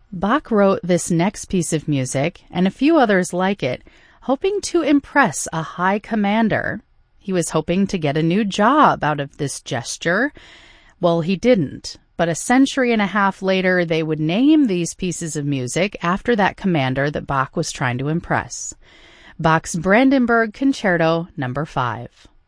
Bach wrote this next piece of music, and a few others like it, hoping to impress a high commander. He was hoping to get a new job out of this gesture. Well, he didn't, but a century and a half later, they would name these pieces of music after that commander that Bach was trying to impress. Bach's Brandenburg Concerto No. 5.